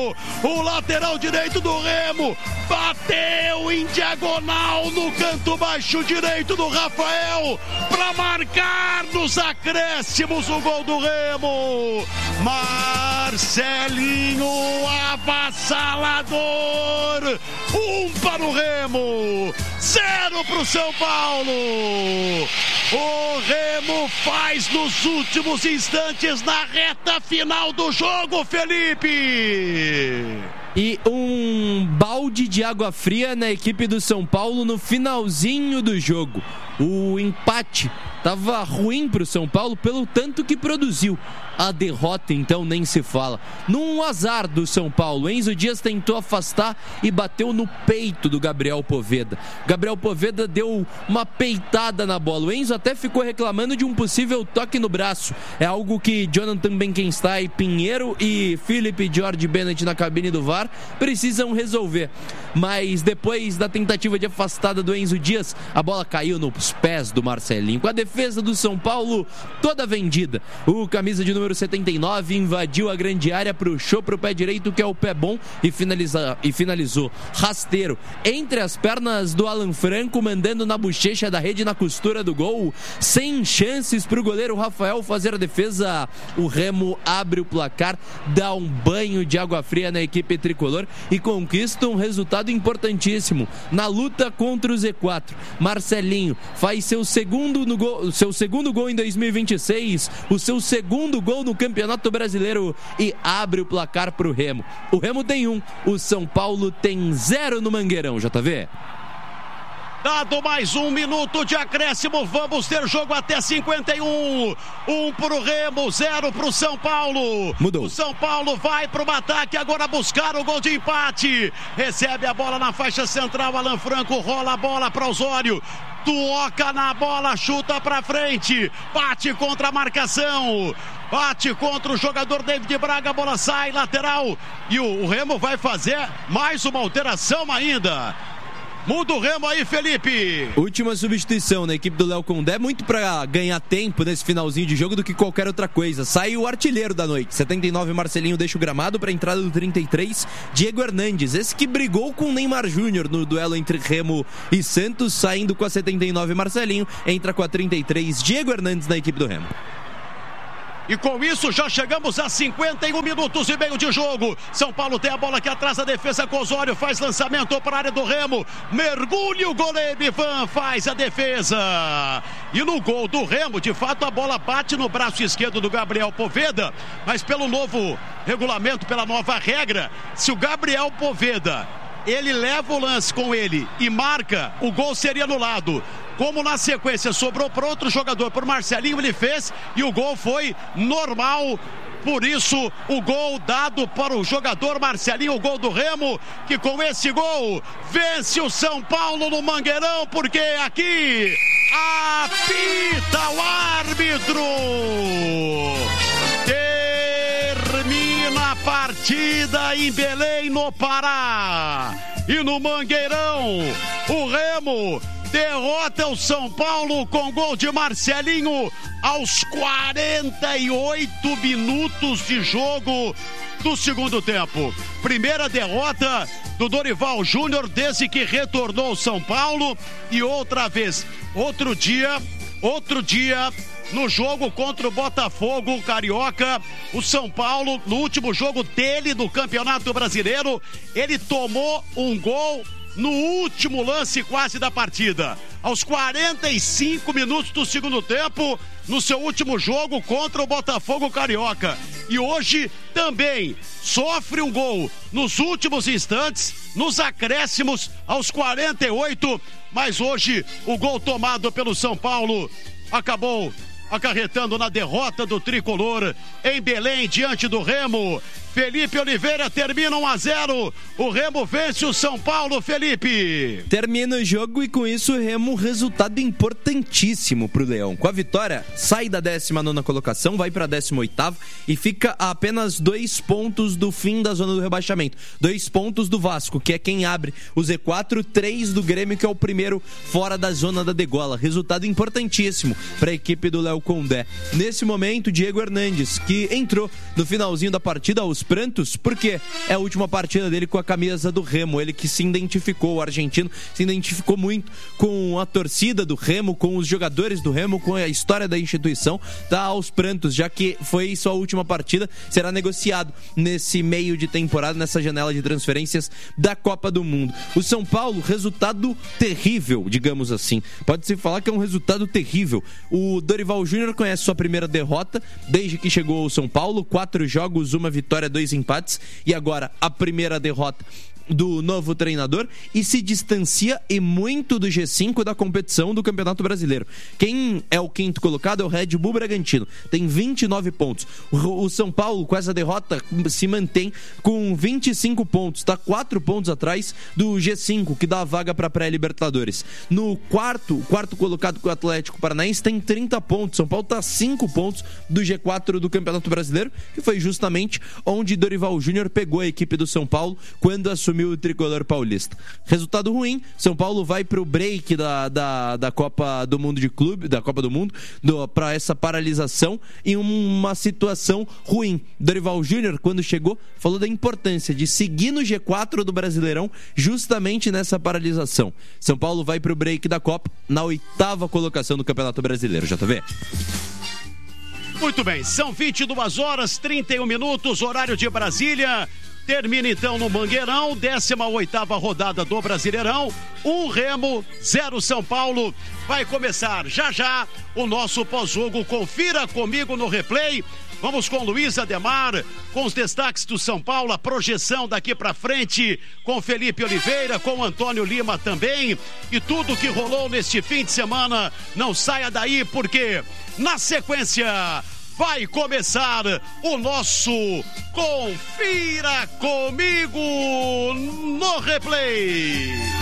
O lateral direito do Remo bateu em diagonal no canto baixo direito do Rafael para marcar nos acréscimos o gol do Remo. Marcelinho avassalador. 1 para o Remo, 0 para o São Paulo. O Remo faz nos últimos instantes na reta final do jogo, Felipe. E um balde de água fria na equipe do São Paulo no finalzinho do jogo. O empate estava ruim para o São Paulo pelo tanto que produziu. A derrota, então, nem se fala. Num azar do São Paulo, Enzo Dias tentou afastar e bateu no peito do Gabriel Poveda. Gabriel Poveda deu uma peitada na bola. O Enzo até ficou reclamando de um possível toque no braço. É algo que Jonathan Benkenstein, Pinheiro e Felipe George Bennett na cabine do VAR precisam resolver. Mas depois da tentativa de afastada do Enzo Dias, a bola caiu nos pés do Marcelinho. Com a defesa do São Paulo toda vendida, o camisa de número 79 invadiu a grande área, puxou pro pé direito, que é o pé bom, e finalizou rasteiro entre as pernas do Alan Franco, mandando na bochecha da rede, na costura do gol, sem chances pro goleiro Rafael fazer a defesa. O Remo abre o placar, dá um banho de água fria na equipe tricolor e conquista um resultado importantíssimo na luta contra o Z4. Marcelinho faz seu segundo gol em 2026, o seu segundo gol no Campeonato Brasileiro, e abre o placar pro Remo. O Remo tem 1, o São Paulo tem 0 no Mangueirão, JV. Dado mais 1 minuto de acréscimo, vamos ter jogo até 51. 1 pro Remo, 0 pro São Paulo. Mudou. O São Paulo vai pro ataque agora buscar o gol de empate. Recebe a bola na faixa central, Alan Franco rola a bola para Osório. Toca na bola, chuta pra frente, bate contra a marcação, bate contra o jogador David Braga, a bola sai, lateral, e o Remo vai fazer mais uma alteração ainda. Muda o Remo aí, Felipe. Última substituição na equipe do Léo Condé, muito para ganhar tempo nesse finalzinho de jogo do que qualquer outra coisa. Sai o artilheiro da noite, 79, Marcelinho deixa o gramado para a entrada do 33, Diego Hernandes, esse que brigou com o Neymar Júnior no duelo entre Remo e Santos, saindo com a 79, Marcelinho, entra com a 33, Diego Hernandes na equipe do Remo. E com isso já chegamos a 51 minutos e meio de jogo. São Paulo tem a bola aqui atrás da defesa com Osório, faz lançamento para a área do Remo, mergulha o goleiro Ivan, faz a defesa. E no gol do Remo, de fato, a bola bate no braço esquerdo do Gabriel Poveda, mas pelo novo regulamento, pela nova regra, se o Gabriel Poveda ele leva o lance com ele e marca, o gol seria anulado. Como na sequência sobrou para outro jogador, por Marcelinho, ele fez e o gol foi normal. Por isso, o gol dado para o jogador Marcelinho, o gol do Remo, que com esse gol vence o São Paulo no Mangueirão, porque aqui apita o árbitro. Termina a partida em Belém, no Pará. E no Mangueirão, o Remo derrota o São Paulo com gol de Marcelinho aos 48 minutos de jogo do segundo tempo. Primeira derrota do Dorival Júnior desde que retornou ao São Paulo, e outra vez, outro dia, no jogo contra o Botafogo Carioca, o São Paulo, no último jogo dele do Campeonato Brasileiro, ele tomou um gol no último lance quase da partida, aos 45 minutos do segundo tempo, no seu último jogo contra o Botafogo Carioca. E hoje também sofre um gol nos últimos instantes, nos acréscimos, aos 48, mas hoje o gol tomado pelo São Paulo acabou acarretando na derrota do tricolor em Belém diante do Remo. Felipe Oliveira, termina 1-0, o Remo vence o São Paulo, Felipe. Termina o jogo e com isso o Remo, resultado importantíssimo pro Leão. Com a vitória, sai da 19ª colocação, vai pra 18ª e fica a apenas 2 pontos do fim da zona do rebaixamento. 2 pontos do Vasco, que é quem abre o Z4, 3 do Grêmio, que é o primeiro fora da zona da degola. Resultado importantíssimo pra equipe do Léo Condé. Nesse momento, Diego Hernandes, que entrou no finalzinho da partida aos prantos, porque é a última partida dele com a camisa do Remo. Ele que se identificou, o argentino, se identificou muito com a torcida do Remo, com os jogadores do Remo, com a história da instituição, tá aos prantos, já que foi sua última partida, será negociado nesse meio de temporada, nessa janela de transferências da Copa do Mundo. O São Paulo, resultado terrível, digamos assim. Pode-se falar que é um resultado terrível. O Dorival Júnior conhece sua primeira derrota desde que chegou ao São Paulo, 4 jogos, 1 vitória, 2 empates, e agora a primeira derrota do novo treinador, e se distancia e muito do G5 da competição do Campeonato Brasileiro. Quem é o quinto colocado é o Red Bull Bragantino, tem 29 pontos. O São Paulo, com essa derrota, se mantém com 25 pontos, está 4 pontos atrás do G5, que dá a vaga para a pré-Libertadores. No quarto colocado, com o Atlético Paranaense, tem 30 pontos. São Paulo está a 5 pontos do G4 do Campeonato Brasileiro, que foi justamente onde Dorival Júnior pegou a equipe do São Paulo quando assumiu o tricolor paulista. Resultado ruim, São Paulo vai pro break da Copa do Mundo de Clube, da Copa do Mundo, para essa paralisação, em uma situação ruim. Dorival Júnior, quando chegou, falou da importância de seguir no G4 do Brasileirão, justamente nessa paralisação. São Paulo vai pro break da Copa, na 8ª colocação do Campeonato Brasileiro. JV. Muito bem, são 22 horas, 31 minutos, horário de Brasília. Termina então no Mangueirão, 18ª rodada do Brasileirão, 1 Remo, 0 São Paulo. Vai começar já o nosso pós-jogo. Confira comigo no replay. Vamos com Luiz Ademar, com os destaques do São Paulo, a projeção daqui pra frente, com Felipe Oliveira, com Antônio Lima também, e tudo que rolou neste fim de semana. Não saia daí, porque na sequência vai começar o nosso Confira Comigo no Replay.